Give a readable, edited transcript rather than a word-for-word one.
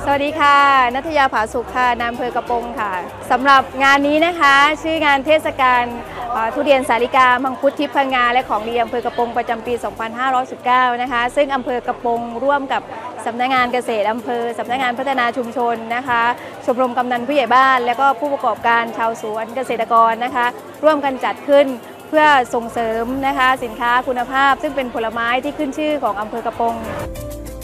สวัสดีค่ะณัฐยาผาสุขค่ะนายอำเภอกระโปรงค่ะสำหรับงานนี้นะคะชื่องานเทศกาลทุเรียนสาลิกามังคุดทิพย์พังงาและของดีอำเภอกระโปรงประจำปี 2519 นะคะซึ่งอำเภอกระโปรงร่วมกับสำนักงานเกษตรอำเภอสำนักงานพัฒนาชุมชนนะคะชมรมกำนันผู้ใหญ่บ้านและก็ผู้ประกอบการชาวสวนเกษตรกรนะคะร่วมกันจัดขึ้นเพื่อส่งเสริมนะคะสินค้าคุณภาพซึ่งเป็นผลไม้ที่ขึ้นชื่อของอำเภอกระโปรง